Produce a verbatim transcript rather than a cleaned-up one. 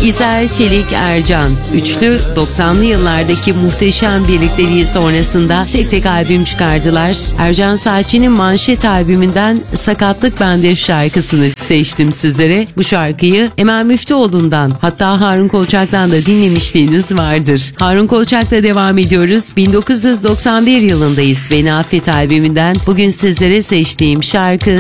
İzel, Çelik, Ercan. Üçlü doksanlı yıllardaki muhteşem birlikteliği sonrasında tek tek albüm çıkardılar. Ercan Saatçı'nın Manşet albümünden Sakatlık Bende şarkısını seçtim sizlere. Bu şarkıyı Emel Müftüoğlu'ndan, hatta Harun Kolçak'tan da dinlemişliğiniz vardır. Harun Kolçak'la devam ediyoruz. bin dokuz yüz doksan bir yılındayız. Beni Affet albümünden bugün sizlere seçtiğim şarkı